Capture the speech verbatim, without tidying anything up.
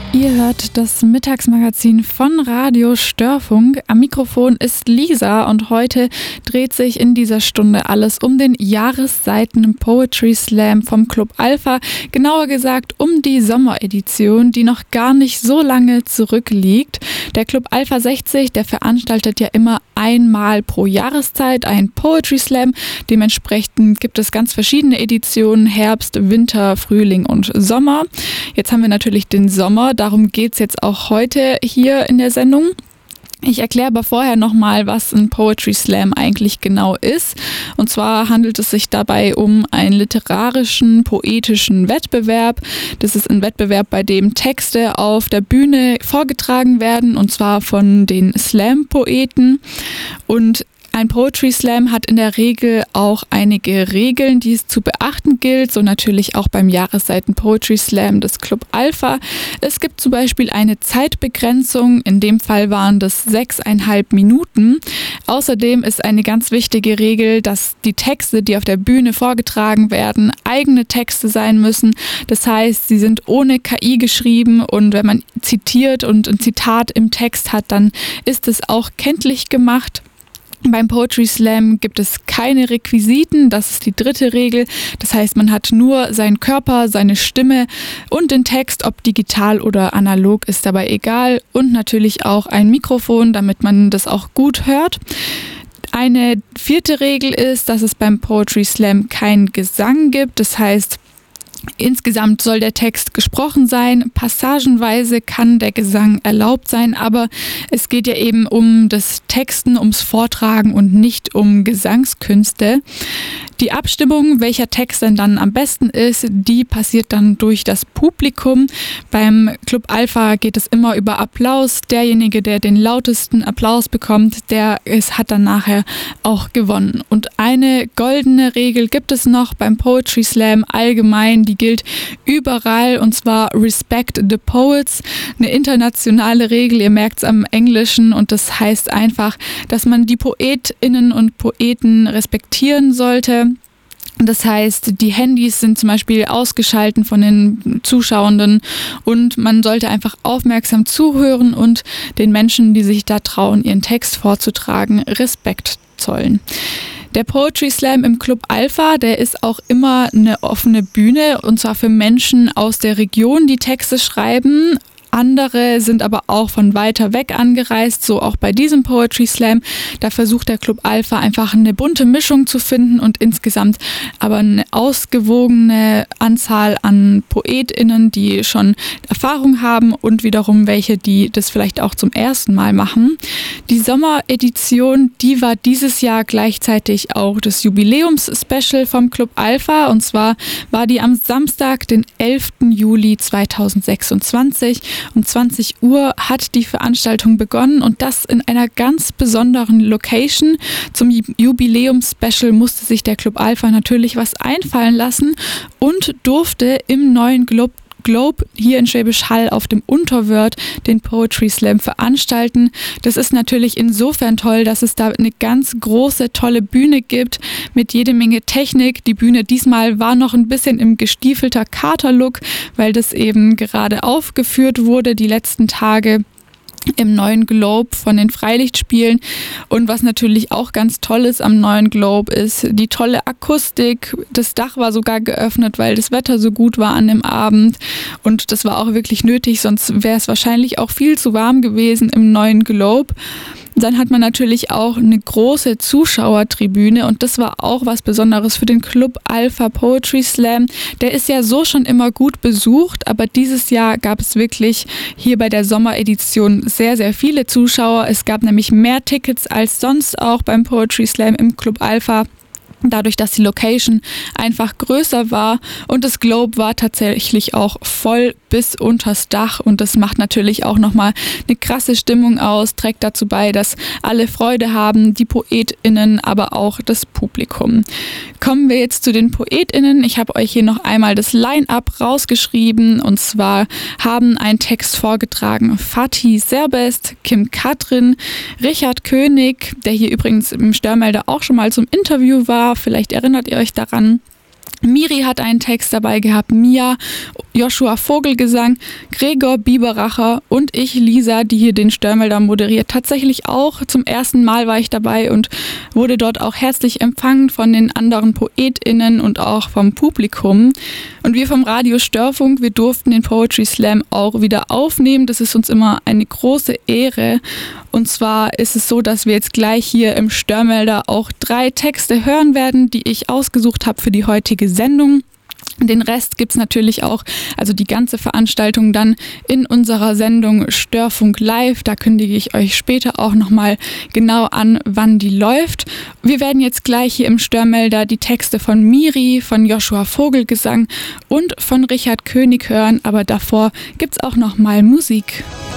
Ihr hört das Mittagsmagazin von Radio Störfunk. Am Mikrofon ist Lisa und heute dreht sich in dieser Stunde alles um den Jahresseiten Poetry Slam vom Club Alpha. Genauer gesagt um die Sommeredition, die noch gar nicht so lange zurückliegt. Der Club Alpha sechzig, der veranstaltet ja immer einmal pro Jahreszeit ein Poetry Slam. Dementsprechend gibt es ganz verschiedene Editionen: Herbst, Winter, Frühling und Sommer. Jetzt haben wir natürlich den Sommer. Darum geht es jetzt auch heute hier in der Sendung. Ich erkläre aber vorher nochmal, was ein Poetry Slam eigentlich genau ist. Und zwar handelt es sich dabei um einen literarischen, poetischen Wettbewerb. Das ist ein Wettbewerb, bei dem Texte auf der Bühne vorgetragen werden, und zwar von den Slam-Poeten. Und ein Poetry Slam hat in der Regel auch einige Regeln, die es zu beachten gilt, so natürlich auch beim Jahresseiten Poetry Slam des Club Alpha. Es gibt zum Beispiel eine Zeitbegrenzung, in dem Fall waren das sechseinhalb Minuten. Außerdem ist eine ganz wichtige Regel, dass die Texte, die auf der Bühne vorgetragen werden, eigene Texte sein müssen. Das heißt, sie sind ohne K I geschrieben, und wenn man zitiert und ein Zitat im Text hat, dann ist es auch kenntlich gemacht. Beim Poetry Slam gibt es keine Requisiten, das ist die dritte Regel. Das heißt, man hat nur seinen Körper, seine Stimme und den Text, ob digital oder analog, ist dabei egal. Und natürlich auch ein Mikrofon, damit man das auch gut hört. Eine vierte Regel ist, dass es beim Poetry Slam keinen Gesang gibt. Das heißt, insgesamt soll der Text gesprochen sein. Passagenweise kann der Gesang erlaubt sein, aber es geht ja eben um das Texten, ums Vortragen und nicht um Gesangskünste. Die Abstimmung, welcher Text denn dann am besten ist, die passiert dann durch das Publikum. Beim Club Alpha geht es immer über Applaus. Derjenige, der den lautesten Applaus bekommt, der ist, hat dann nachher auch gewonnen. Und eine goldene Regel gibt es noch beim Poetry Slam allgemein, die gilt überall, und zwar Respect the Poets, eine internationale Regel, ihr merkt es am Englischen, und das heißt einfach, dass man die PoetInnen und Poeten respektieren sollte. Das heißt, die Handys sind zum Beispiel ausgeschalten von den Zuschauenden, und man sollte einfach aufmerksam zuhören und den Menschen, die sich da trauen, ihren Text vorzutragen, Respekt zollen. Der Poetry Slam im Club Alpha, der ist auch immer eine offene Bühne, und zwar für Menschen aus der Region, die Texte schreiben. Andere sind aber auch von weiter weg angereist, so auch bei diesem Poetry Slam. Da versucht der Club Alpha einfach eine bunte Mischung zu finden und insgesamt aber eine ausgewogene Anzahl an PoetInnen, die schon Erfahrung haben, und wiederum welche, die das vielleicht auch zum ersten Mal machen. Die Sommeredition, die war dieses Jahr gleichzeitig auch das Jubiläums-Special vom Club Alpha, und zwar war die am Samstag, den elften Juli zweitausendsechsundzwanzig. Um zwanzig Uhr hat die Veranstaltung begonnen, und das in einer ganz besonderen Location. Zum Jubiläums-Special musste sich der Club Alpha natürlich was einfallen lassen und durfte im neuen Globe Globe hier in Schwäbisch Hall auf dem Unterwörth den Poetry Slam veranstalten. Das ist natürlich insofern toll, dass es da eine ganz große, tolle Bühne gibt mit jede Menge Technik. Die Bühne diesmal war noch ein bisschen im gestiefelter Katerlook, weil das eben gerade aufgeführt wurde die letzten Tage im neuen Globe von den Freilichtspielen. Und was natürlich auch ganz toll ist am neuen Globe, ist die tolle Akustik. Das Dach war sogar geöffnet, weil das Wetter so gut war an dem Abend, und das war auch wirklich nötig, sonst wäre es wahrscheinlich auch viel zu warm gewesen im neuen Globe. Dann hat man natürlich auch eine große Zuschauertribüne, und das war auch was Besonderes für den Club Alpha Poetry Slam. Der ist ja so schon immer gut besucht, aber dieses Jahr gab es wirklich hier bei der Sommeredition sehr, sehr viele Zuschauer. Es gab nämlich mehr Tickets als sonst auch beim Poetry Slam im Club Alpha. Dadurch, dass die Location einfach größer war, und das Globe war tatsächlich auch voll bis unters Dach, und das macht natürlich auch nochmal eine krasse Stimmung aus, trägt dazu bei, dass alle Freude haben, die PoetInnen, aber auch das Publikum. Kommen wir jetzt zu den PoetInnen. Ich habe euch hier noch einmal das Line-Up rausgeschrieben, und zwar haben einen Text vorgetragen Fatih Serbest, Kim Katrin, Richard König, der hier übrigens im Störmelder auch schon mal zum Interview war. Vielleicht erinnert ihr euch daran. Miri hat einen Text dabei gehabt, Mia, Joshua Vogelgesang, Gregor Biberacher und ich, Lisa, die hier den Störmelder moderiert. Tatsächlich auch zum ersten Mal war ich dabei und wurde dort auch herzlich empfangen von den anderen PoetInnen und auch vom Publikum. Und wir vom Radio Störfunk, wir durften den Poetry Slam auch wieder aufnehmen. Das ist uns immer eine große Ehre. Und zwar ist es so, dass wir jetzt gleich hier im Störmelder auch drei Texte hören werden, die ich ausgesucht habe für die heutige Sendung. Den Rest gibt's natürlich auch, also die ganze Veranstaltung dann in unserer Sendung Störfunk Live. Da kündige ich euch später auch nochmal genau an, wann die läuft. Wir werden jetzt gleich hier im Störmelder die Texte von Miri, von Joshua Vogelgesang und von Richard König hören, aber davor gibt's auch nochmal Musik.